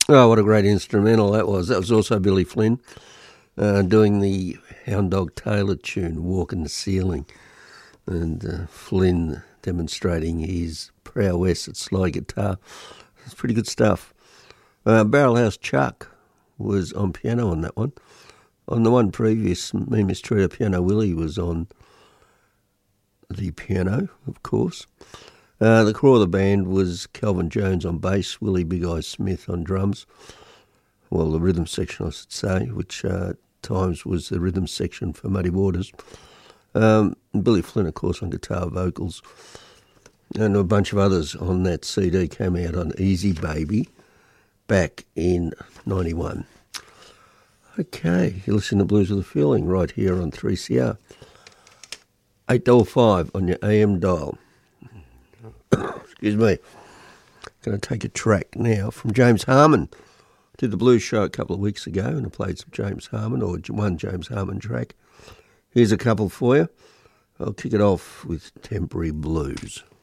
Oh, what a great instrumental that was. That was also Billy Flynn doing the Hound Dog Taylor tune, Walk in the Ceiling. And Flynn demonstrating his prowess at slide guitar. It's pretty good stuff. Barrelhouse Chuck was on piano on that one. On the one previous, Me Mistreater, Piano Willie was on the piano, of course. The core of the band was Calvin Jones on bass, Willie Big Eye Smith on drums. Well, the rhythm section, I should say, which times was the rhythm section for Muddy Waters. Billy Flynn, of course, on guitar, vocals. And a bunch of others on that CD came out on Easy Baby back in 91. Okay, you listen to Blues with a Feeling right here on 3CR. $8.5 on your AM dial. Excuse me. Going to take a track now from James Harmon. Did the blues show a couple of weeks ago and I played some James Harmon, or one James Harmon track. Here's a couple for you. I'll kick it off with Temporary Blues.